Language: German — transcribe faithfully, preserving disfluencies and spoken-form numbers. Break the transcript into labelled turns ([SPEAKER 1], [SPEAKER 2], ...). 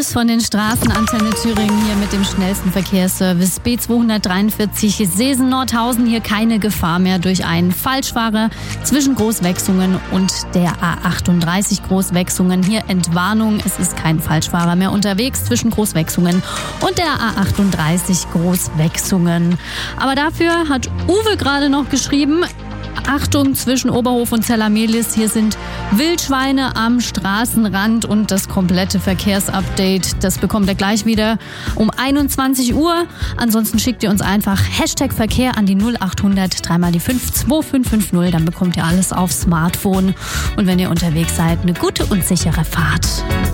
[SPEAKER 1] News von den Straßen Antenne Thüringen hier mit dem schnellsten Verkehrsservice B zweihundertdreiundvierzig Seesen-Nordhausen. Hier keine Gefahr mehr durch einen Falschfahrer zwischen Großwechsungen und der A achtunddreißig Großwechsungen. Hier Entwarnung, es ist kein Falschfahrer mehr unterwegs zwischen Großwechsungen und der A achtunddreißig Großwechsungen. Aber dafür hat Uwe gerade noch geschrieben: Achtung, zwischen Oberhof und Zellamelis, hier sind Wildschweine am Straßenrand, und das komplette Verkehrsupdate, das bekommt ihr gleich wieder um einundzwanzig Uhr. Ansonsten schickt ihr uns einfach Hashtag Verkehr an die null achthundert drei mal die fünf zwei fünf fünf null, dann bekommt ihr alles aufs Smartphone. Und wenn ihr unterwegs seid, eine gute und sichere Fahrt.